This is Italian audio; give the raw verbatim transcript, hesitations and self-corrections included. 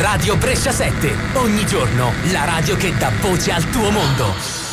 Radio Brescia sette. Ogni giorno la radio che dà voce al tuo mondo.